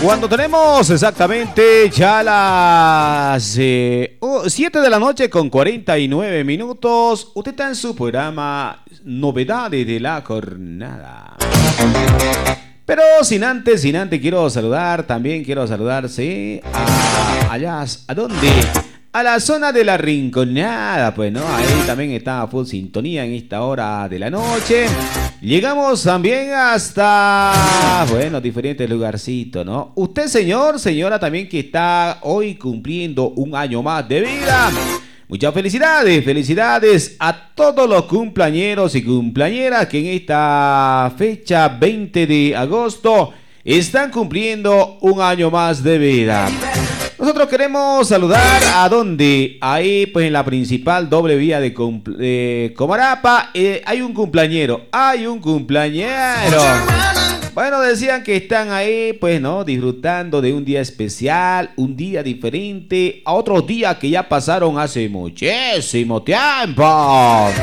Cuando tenemos exactamente ya las 7 de la noche con 49 minutos, usted está en su programa Novedades de la Jornada. Pero sin antes quiero saludar, ¿sí? ¿A dónde? A la zona de la Rinconada, pues, ¿no? Ahí también está a full sintonía en esta hora de la noche. Llegamos también hasta, bueno, diferentes lugarcitos, ¿no? Usted, señor, señora, también que está hoy cumpliendo un año más de vida. Muchas felicidades a todos los cumpleañeros y cumpleañeras que en esta fecha 20 de agosto están cumpliendo un año más de vida. Nosotros queremos saludar a donde, ahí pues en la principal doble vía de Comarapa, hay un cumpleañero. Bueno, decían que están ahí, pues, ¿no? Disfrutando de un día especial, un día diferente a otros días que ya pasaron hace muchísimo tiempo.